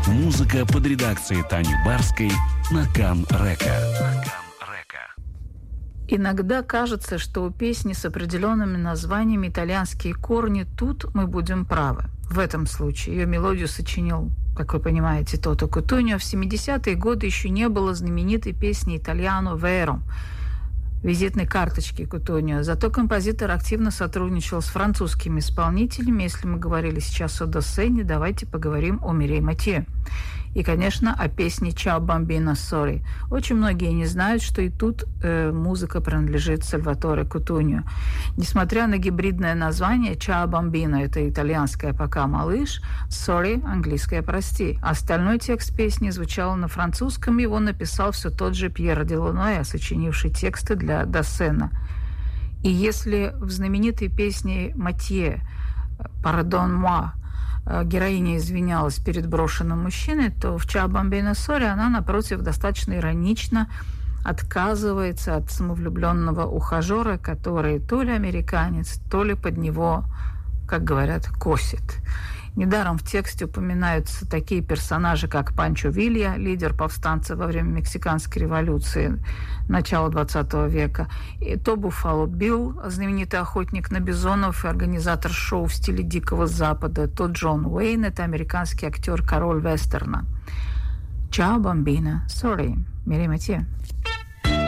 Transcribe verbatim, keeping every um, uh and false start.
Музыка под редакцией Тани Барской на Кан-Река. Иногда кажется, что у песни с определенными названиями итальянские корни. Тут мы будем правы. В этом случае ее мелодию сочинил, как вы понимаете, Тото Кутуньо. В семидесятые годы еще не было знаменитой песни «Итальяно Веро», визитной карточки Кутуньо. Зато композитор активно сотрудничал с французскими исполнителями. Если мы говорили сейчас о Доссене, давайте поговорим о Мирей Матье. И, конечно, о песне «Ciao Bambino Sorry». Очень многие не знают, что и тут э, музыка принадлежит Сальваторе Кутуньо. Несмотря на гибридное название, «Ciao Bambino» — это итальянское «пока, малыш», «Sorry» — английское «прости». Остальной текст песни звучал на французском, его написал все тот же Пьер Деланоя, сочинивший тексты для Доссена. И если в знаменитой песне Матье «Pardon moi» героиня извинялась перед брошенным мужчиной, то в «Ciao Bambino Sorry» она, напротив, достаточно иронично отказывается от самовлюбленного ухажера, который то ли американец, то ли под него, как говорят, косит. Недаром в тексте упоминаются такие персонажи, как Панчо Вилья, лидер повстанца во время Мексиканской революции начала двадцатого века, и то Буффало Билл, знаменитый охотник на бизонов и организатор шоу в стиле Дикого Запада, то Джон Уэйн, это американский актер, король вестерна. «Ciao, Bambino, sorry», Мирей Матье.